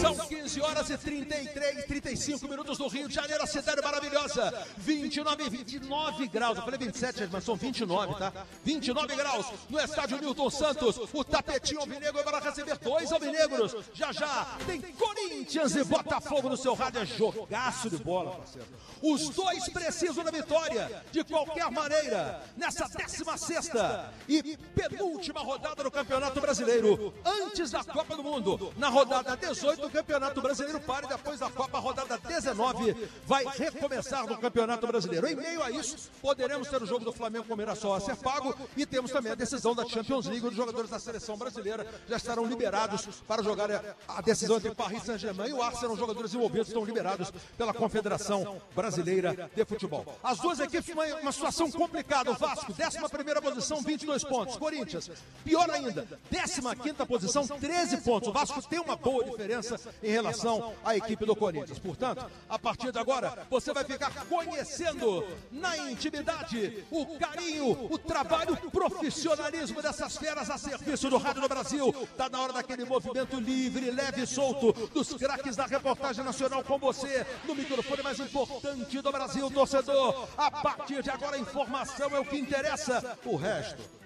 São 15 horas e 35 minutos do Rio de Janeiro, a cidade maravilhosa. 29 graus. Eu falei 27, mas são 29, tá? 29 graus no estádio Newton Santos. O tapetinho alvinegro vai receber dois alvinegros. Já tem Corinthians e Botafogo no seu rádio. É jogaço de bola, parceiro. Os dois precisam da vitória, de qualquer maneira, nessa 16ª e penúltima rodada do Campeonato Brasileiro, antes da Copa do Mundo. Na rodada 18 do Campeonato Brasileiro para e depois da Copa, a rodada 19 vai recomeçar no Campeonato Brasileiro. Em meio a isso, poderemos ter o jogo do Flamengo com o Mirassol a ser pago e temos também a decisão da Champions League. Os jogadores da seleção brasileira já estarão liberados para jogar a decisão entre Paris Saint-Germain e o Arsenal. Os jogadores envolvidos estão liberados pela Confederação Brasileira de Futebol. As duas equipes, uma situação complicada. O Vasco, 11ª posição, 22 pontos. Corinthians, pior ainda, 15ª posição, 13 pontos. O Vasco tem uma boa diferença em relação à equipe do Corinthians. Portanto, a partir de agora, você vai ficar conhecendo na intimidade o carinho, o trabalho, o profissionalismo dessas feras a serviço do Rádio do Brasil. Está na hora daquele movimento livre, leve e solto dos craques da reportagem nacional com você no microfone mais importante do Brasil, torcedor. A partir de agora, a informação é o que interessa. O resto